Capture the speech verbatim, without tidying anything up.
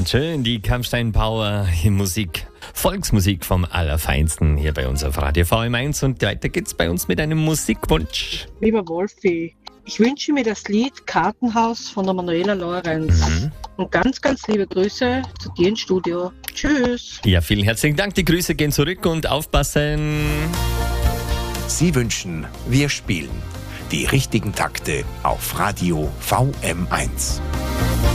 Schön, die Kampfstein Power Musik, Volksmusik vom Allerfeinsten hier bei uns auf Radio V M eins. Und weiter geht's bei uns mit einem Musikwunsch. Lieber Wolfi, ich wünsche mir das Lied Kartenhaus von der Manuela Lorenz. Mhm. Und ganz, ganz liebe Grüße zu dir ins Studio. Tschüss. Ja, vielen herzlichen Dank. Die Grüße gehen zurück und aufpassen. Sie wünschen, wir spielen die richtigen Takte auf Radio V M eins.